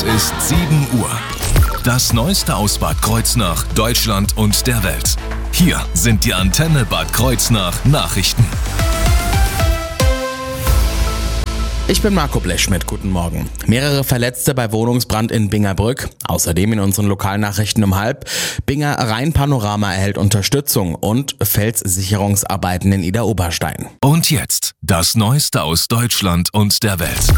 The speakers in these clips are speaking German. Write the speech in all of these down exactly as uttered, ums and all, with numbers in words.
Ist sieben Uhr. Das Neueste aus Bad Kreuznach, Deutschland und der Welt. Hier sind die Antenne Bad Kreuznach Nachrichten. Ich bin Marco Blechschmidt, guten Morgen. Mehrere Verletzte bei Wohnungsbrand in Bingerbrück. Außerdem in unseren Lokalnachrichten um halb. Binger Rheinpanorama erhält Unterstützung und Felssicherungsarbeiten in Idar-Oberstein. Und jetzt das Neueste aus Deutschland und der Welt.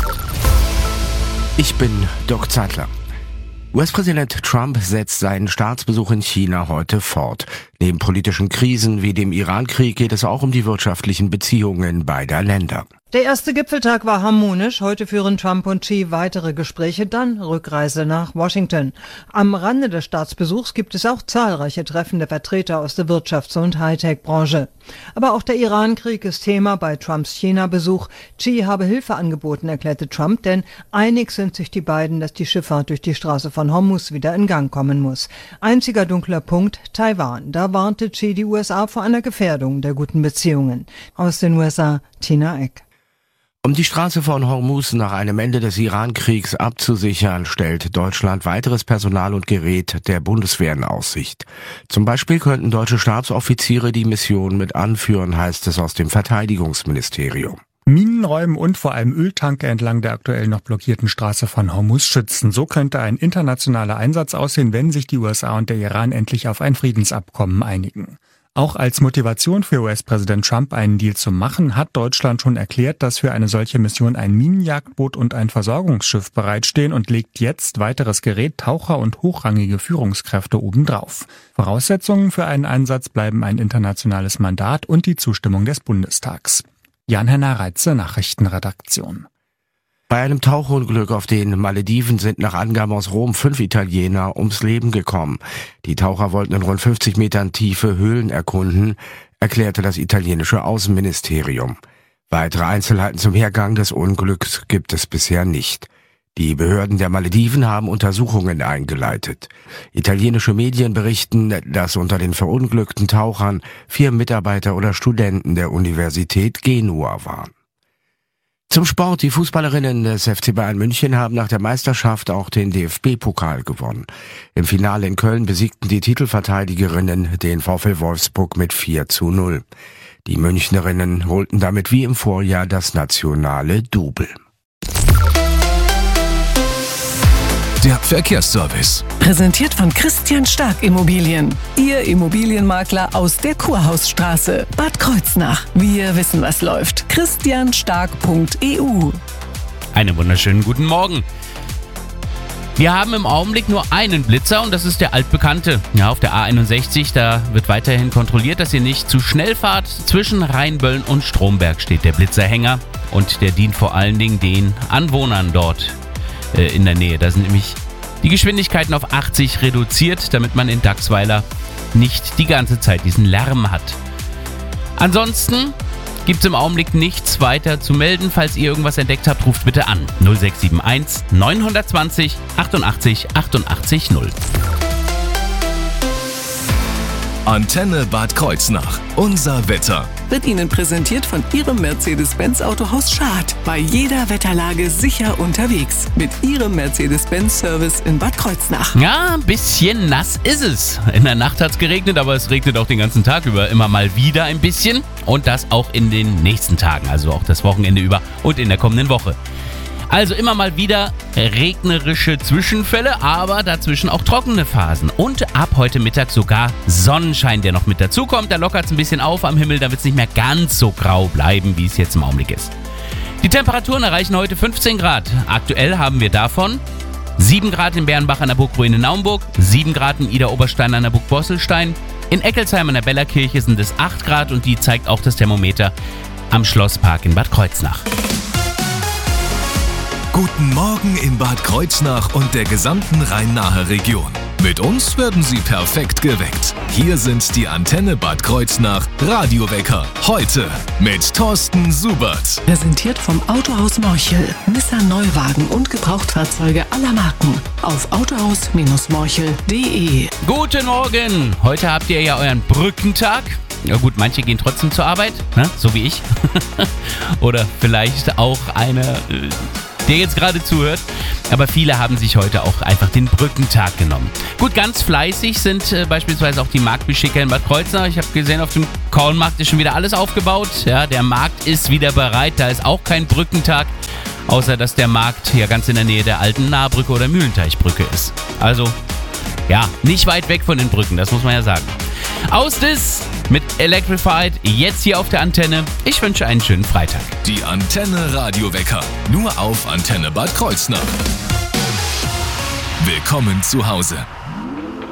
Ich bin Dirk Zeitler. U S-Präsident Trump setzt seinen Staatsbesuch in China heute fort. Neben politischen Krisen wie dem Iran-Krieg geht es auch um die wirtschaftlichen Beziehungen beider Länder. Der erste Gipfeltag war harmonisch. Heute führen Trump und Xi weitere Gespräche, dann Rückreise nach Washington. Am Rande des Staatsbesuchs gibt es auch zahlreiche Treffen der Vertreter aus der Wirtschafts- und Hightech-Branche. Aber auch der Iran-Krieg ist Thema bei Trumps China-Besuch. Xi habe Hilfe angeboten, erklärte Trump, denn einig sind sich die beiden, dass die Schifffahrt durch die Straße von Hormuz wieder in Gang kommen muss. Einziger dunkler Punkt, Taiwan. Da warnte Xi die U S A vor einer Gefährdung der guten Beziehungen. Aus den U S A, Tina Eck. Um die Straße von Hormuz nach einem Ende des Iran-Kriegs abzusichern, stellt Deutschland weiteres Personal und Gerät der Bundeswehr in Aussicht. Zum Beispiel könnten deutsche Stabsoffiziere die Mission mit anführen, heißt es aus dem Verteidigungsministerium. Minenräumen und vor allem Öltanker entlang der aktuell noch blockierten Straße von Hormuz schützen. So könnte ein internationaler Einsatz aussehen, wenn sich die U S A und der Iran endlich auf ein Friedensabkommen einigen. Auch als Motivation für U S-Präsident Trump, einen Deal zu machen, hat Deutschland schon erklärt, dass für eine solche Mission ein Minenjagdboot und ein Versorgungsschiff bereitstehen und legt jetzt weiteres Gerät, Taucher und hochrangige Führungskräfte obendrauf. Voraussetzungen für einen Einsatz bleiben ein internationales Mandat und die Zustimmung des Bundestags. Jan-Henner Reitze, Nachrichtenredaktion. Bei einem Tauchunglück auf den Malediven sind nach Angaben aus Rom fünf Italiener ums Leben gekommen. Die Taucher wollten in rund fünfzig Metern Tiefe Höhlen erkunden, erklärte das italienische Außenministerium. Weitere Einzelheiten zum Hergang des Unglücks gibt es bisher nicht. Die Behörden der Malediven haben Untersuchungen eingeleitet. Italienische Medien berichten, dass unter den verunglückten Tauchern vier Mitarbeiter oder Studenten der Universität Genua waren. Zum Sport. Die Fußballerinnen des F C Bayern München haben nach der Meisterschaft auch den D F B-Pokal gewonnen. Im Finale in Köln besiegten die Titelverteidigerinnen den VfL Wolfsburg mit vier zu null. Die Münchnerinnen holten damit wie im Vorjahr das nationale Double. Der Verkehrsservice. Präsentiert von Christian Stark Immobilien. Ihr Immobilienmakler aus der Kurhausstraße, Bad Kreuznach. Wir wissen, was läuft. christian stark punkt e u. Einen wunderschönen guten Morgen. Wir haben im Augenblick nur einen Blitzer und das ist der altbekannte. Ja, auf der A einundsechzig, da wird weiterhin kontrolliert, dass ihr nicht zu schnell fahrt. Zwischen Rheinböllen und Stromberg steht der Blitzerhänger und der dient vor allen Dingen den Anwohnern dort in der Nähe. Da sind nämlich die Geschwindigkeiten auf achtzig reduziert, damit man in Dachsweiler nicht die ganze Zeit diesen Lärm hat. Ansonsten gibt es im Augenblick nichts weiter zu melden. Falls ihr irgendwas entdeckt habt, ruft bitte an null sechs sieben eins neun zwei null achtundachtzig achtundachtzig null. Antenne Bad Kreuznach. Unser Wetter. Wird Ihnen präsentiert von Ihrem Mercedes-Benz Autohaus Schad. Bei jeder Wetterlage sicher unterwegs. Mit Ihrem Mercedes-Benz-Service in Bad Kreuznach. Ja, ein bisschen nass ist es. In der Nacht hat es geregnet, aber es regnet auch den ganzen Tag über immer mal wieder ein bisschen. Und das auch in den nächsten Tagen, also auch das Wochenende über und in der kommenden Woche. Also immer mal wieder regnerische Zwischenfälle, aber dazwischen auch trockene Phasen. Und ab heute Mittag sogar Sonnenschein, der noch mit dazukommt. Da lockert es ein bisschen auf am Himmel, da wird es nicht mehr ganz so grau bleiben, wie es jetzt im Augenblick ist. Die Temperaturen erreichen heute fünfzehn Grad. Aktuell haben wir davon sieben Grad in Bernbach an der Burgruine in Naumburg, sieben Grad in Idar-Oberstein an der Burg Bosselstein. In Eckelsheim an der Bellerkirche sind es acht Grad und die zeigt auch das Thermometer am Schlosspark in Bad Kreuznach. Guten Morgen in Bad Kreuznach und der gesamten Rhein-Nahe Region. Mit uns werden Sie perfekt geweckt. Hier sind die Antenne Bad Kreuznach Radiowecker. Heute mit Thorsten Subert. Präsentiert vom Autohaus Morchel. Nissan Neuwagen und Gebrauchtfahrzeuge aller Marken. Auf autohaus Morchel punkt de. Guten Morgen! Heute habt ihr ja euren Brückentag. Ja gut, manche gehen trotzdem zur Arbeit, ne? So wie ich. Oder vielleicht auch eine... Äh der jetzt gerade zuhört. Aber viele haben sich heute auch einfach den Brückentag genommen. Gut, ganz fleißig sind äh, beispielsweise auch die Marktbeschicker in Bad Kreuznach. Ich habe gesehen, auf dem Kornmarkt ist schon wieder alles aufgebaut. Ja, der Markt ist wieder bereit. Da ist auch kein Brückentag. Außer, dass der Markt hier ganz in der Nähe der alten Nahbrücke oder Mühlenteichbrücke ist. Also, ja, nicht weit weg von den Brücken, das muss man ja sagen. Aus das mit Electrified, jetzt hier auf der Antenne. Ich wünsche einen schönen Freitag. Die Antenne Radiowecker, nur auf Antenne Bad Kreuznach. Willkommen zu Hause.